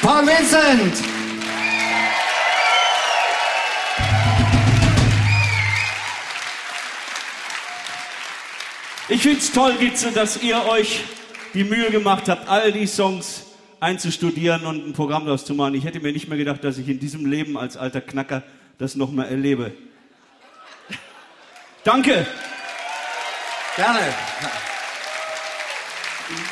Paul Vincent! Ich find's toll, Gitze, dass ihr euch die Mühe gemacht habt, all die Songs einzustudieren und ein Programm daraus zu machen. Ich hätte mir nicht mehr gedacht, dass ich in diesem Leben als alter Knacker das noch mal erlebe. Danke! Gerne.